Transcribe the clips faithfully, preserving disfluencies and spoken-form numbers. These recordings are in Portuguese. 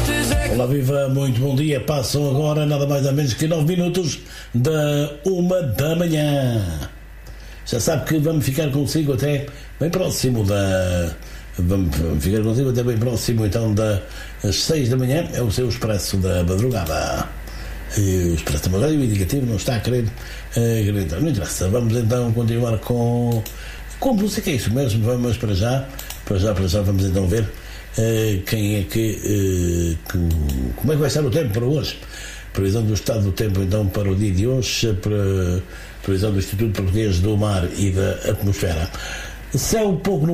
Olá, viva, muito bom dia. Passam agora nada mais nada menos que nove minutos da uma da manhã. Já sabe que vamos ficar consigo até bem próximo da... Vamos ficar consigo até bem próximo então das seis da manhã. É o seu Expresso da Madrugada. E o Expresso da Madrugada, o indicativo não está a querer uh, gritar. Não interessa. Vamos então continuar com... Com música, é isso mesmo. Vamos para já. Para já, para já, vamos então ver Uh, quem é que, uh, que como é que vai estar o tempo para hoje. Previsão do estado do tempo então para o dia de hoje, para previsão do Instituto Português do Mar e da Atmosfera. Céu pouco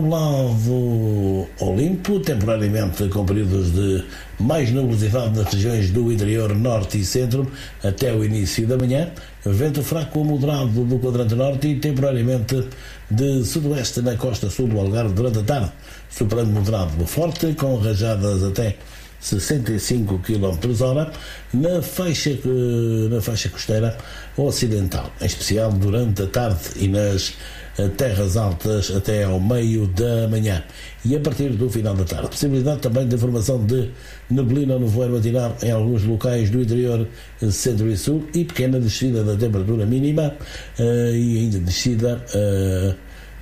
nublado ou limpo, temporariamente com períodos de mais nubosidade nas regiões do interior, norte e centro até o início da manhã. Vento fraco ou moderado do quadrante norte e temporariamente de sudoeste na costa sul do Algarve durante a tarde, superando moderado ou forte, com rajadas até sessenta e cinco quilómetros hora na faixa, na faixa costeira ocidental, em especial durante a tarde e nas terras altas até ao meio da manhã e a partir do final da tarde. Possibilidade também de formação de neblina ou nevoeiro matinal em alguns locais do interior, centro e sul, e pequena descida da temperatura mínima uh, e ainda descida uh,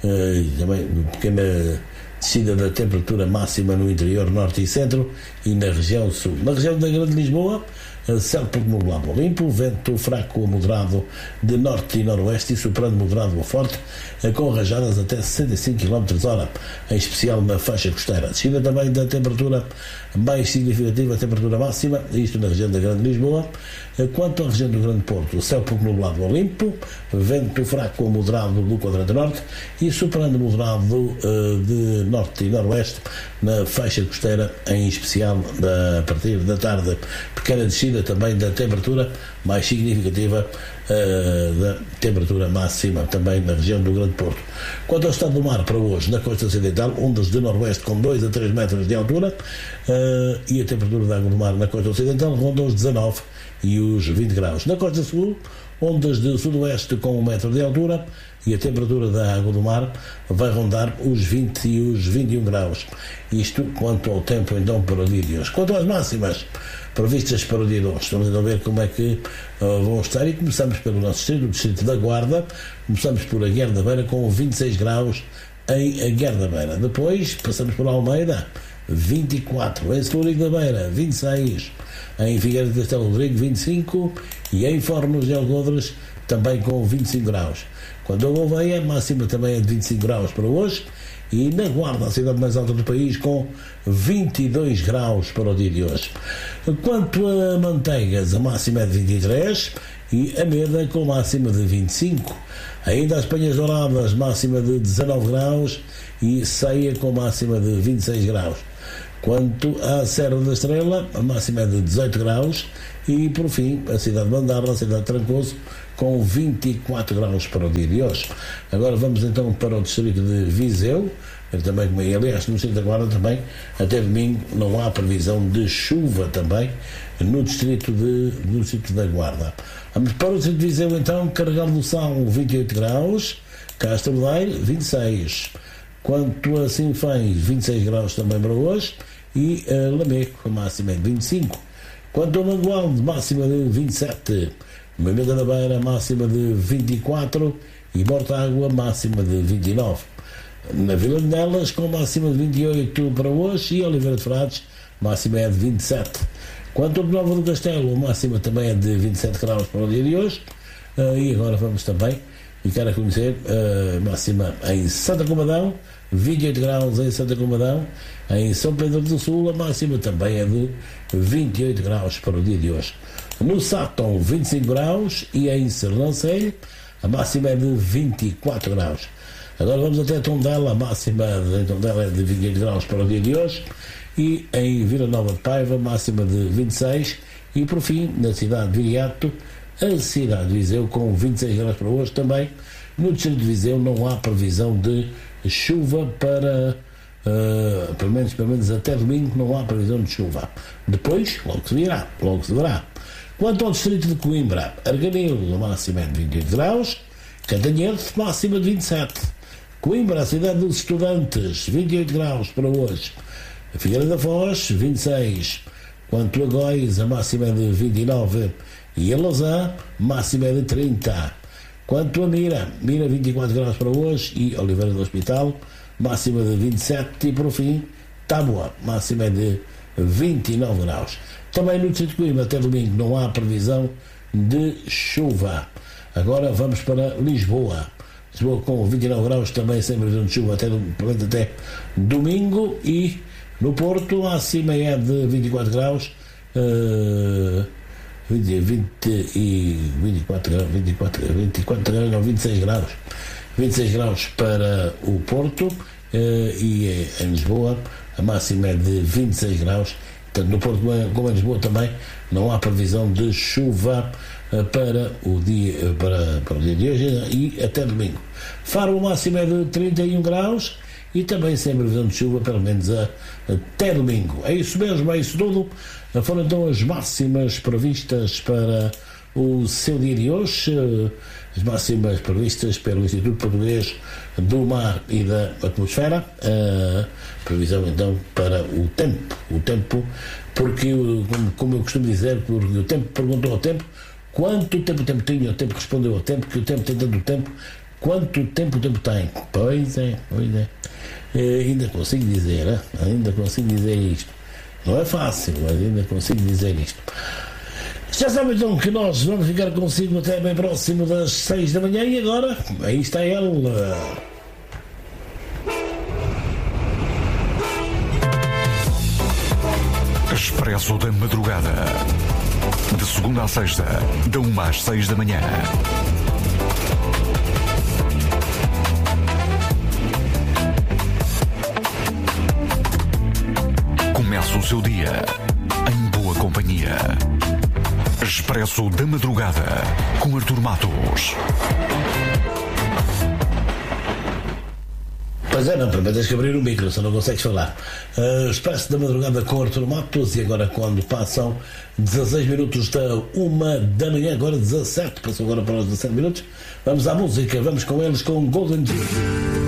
uh, também pequena descida da temperatura máxima no interior, norte e centro e na região sul. Na região da Grande Lisboa, céu pouco nublado ou limpo, vento fraco ou moderado de norte e noroeste e superando moderado ou forte, com rajadas até sessenta e cinco quilómetros hora, em especial na faixa costeira. Descida também da temperatura mais significativa, a temperatura máxima, isto na região da Grande Lisboa. Quanto à região do Grande Porto, céu pouco nublado ou limpo, vento fraco ou moderado do quadrante norte e superando moderado uh, de norte e noroeste na faixa costeira, em especial da, a partir da tarde. Pequena descida também da temperatura mais significativa uh, da temperatura máxima também na região do Grande Porto. Quanto ao estado do mar para hoje, na costa ocidental, ondas de noroeste com dois a três metros de altura uh, e a temperatura da água do mar na costa ocidental ronda os dezanove e os vinte graus. Na costa sul, ondas de sudoeste com um metro de altura e a temperatura da água do mar vai rondar os vinte e os vinte e um graus. Isto quanto ao tempo então para o dia de hoje. Quanto às máximas previstas para o dia de hoje, vamos então ver como é que uh, vão estar, e começamos pelo nosso distrito, o distrito da Guarda. Começamos por Aguiar da Beira com vinte e seis graus em Aguiar da Beira. Depois passamos por Almeida, vinte e quatro, em Celurico da Beira, vinte e seis, em Figueira de Castelo Rodrigo, vinte e cinco, e em Fornos de Algodres também com vinte e cinco graus. Quando a Gouveia, máxima também é de vinte e cinco graus para hoje, e na Guarda, a cidade mais alta do país, com vinte e dois graus para o dia de hoje. Quanto a Manteigas, a máxima é de vinte e três e a Meda com máxima de vinte e cinco. Ainda as Penhas Douradas, máxima de dezanove graus e Ceia com máxima de vinte e seis graus. Quanto à Serra da Estrela, a máxima é de dezoito graus e, por fim, a cidade de Bandarra, a cidade de Trancoso, com vinte e quatro graus para o dia de hoje. Agora vamos então para o distrito de Viseu, também, aliás, no distrito da Guarda também, até domingo não há previsão de chuva também no distrito, de, no distrito da Guarda. Vamos para o distrito de Viseu então, Carregal do Sal, vinte e oito graus, Castro Daire, vinte e seis. Quanto a Sinfãs, vinte e seis graus também para hoje, e uh, Lameco, a máxima é de vinte e cinco. Quanto a Mangualde, máxima de vinte e sete. Moimenta da Beira, máxima de vinte e quatro, e Mortágua, máxima de vinte e nove. Na Vila de Nelas, com máxima de vinte e oito para hoje, e Oliveira de Frades, máxima é de vinte e sete. Quanto a Nova do Castelo, a máxima também é de vinte e sete graus para o dia de hoje, uh, e agora vamos também ficar a conhecer a uh, máxima em Santa Combadão, vinte e oito graus em Santa Combadão. Em São Pedro do Sul, a máxima também é de vinte e oito graus para o dia de hoje. No Sátão, vinte e cinco graus, e em Sernancelho, a máxima é de vinte e quatro graus. Agora vamos até Tondela, a máxima em Tondela é de vinte e oito graus para o dia de hoje, e em Vila Nova de Paiva, a máxima de vinte e seis, e por fim, na cidade de Viriato, a cidade de Viseu, com vinte e seis graus para hoje também. No distrito de Viseu não há previsão de chuva para, uh, pelo menos, pelo menos até domingo não há previsão de chuva. Depois, logo se virá, logo se verá. Quanto ao distrito de Coimbra, Arganil, a máxima é de vinte e oito graus, Cantanhede, máxima de vinte e sete. Coimbra, a cidade dos estudantes, vinte e oito graus para hoje. Figueira da Foz, vinte e seis. Quanto a Góis, a máxima é de vinte e nove e a Lousã, máxima é de trinta. Quanto a Mira, Mira vinte e quatro graus para hoje e Oliveira do Hospital, máxima de vinte e sete e por fim, Tábua, máxima é de vinte e nove graus. Também no Distrito de Coimbra, até domingo, não há previsão de chuva. Agora vamos para Lisboa. Lisboa com vinte e nove graus, também sem previsão de chuva até, até domingo. E no Porto, a acima é de vinte e quatro graus, uh, vinte, vinte e vinte e quatro graus, vinte e quatro, vinte e quatro graus, não, vinte e seis graus. vinte e seis graus para o Porto, uh, e em Lisboa a máxima é de vinte e seis graus. Portanto, no Porto, como em Lisboa também, não há previsão de chuva uh, para, o dia, uh, para, para o dia de hoje e até domingo. Faro, máxima é de trinta e um graus e também sem previsão de chuva, pelo menos a, até domingo. É isso mesmo, é isso tudo. Foram então as máximas previstas para o seu dia de hoje, as máximas previstas pelo Instituto Português do Mar e da Atmosfera. A previsão então para o tempo, o tempo, porque, como, como eu costumo dizer, porque o tempo perguntou ao tempo quanto tempo o tempo tinha, o tempo respondeu ao tempo, que o tempo tem tanto tempo, quanto tempo o tempo tem. Pois é, pois é. Eu ainda consigo dizer, hein? ainda consigo dizer isto. Não é fácil, mas ainda consigo dizer isto. Já sabem então que nós vamos ficar consigo até bem próximo das seis da manhã e agora, aí está ela. Expresso da Madrugada. De segunda à sexta, da uma às seis da manhã. Começa o seu dia em boa companhia. Expresso da Madrugada com Artur Matos. Pois é, não, primeiro tens que abrir o micro, se não consegues falar. Uh, Expresso da Madrugada com Artur Matos e agora quando passam dezasseis minutos da uma da manhã, agora dezassete, passou agora para os dezassete minutos, vamos à música, vamos com eles com Golden Jeep.